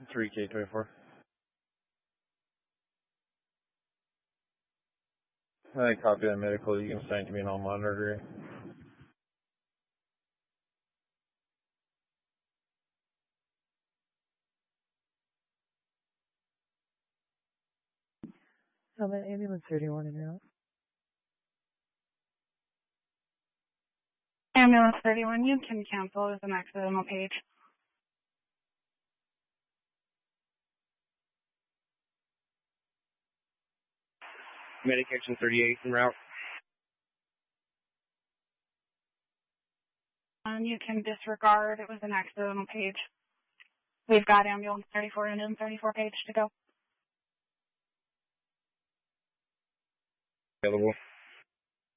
3K24. I copy that medical. You can assign to me and I'll monitor it. Summit Ambulance 31 in route. Ambulance 31, you can cancel as an accidental page. Medication 38 en route. You can disregard, it was an accidental page. We've got ambulance 34 and 34 page to go. Available.